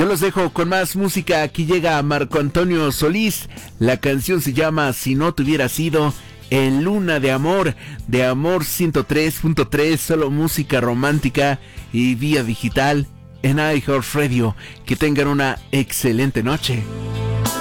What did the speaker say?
Yo los dejo con más música. Aquí llega Marco Antonio Solís. La canción se llama Si no te hubiera sido, en Luna de Amor 103.3, solo música romántica y vía digital en iHeartRadio. Que tengan una excelente noche.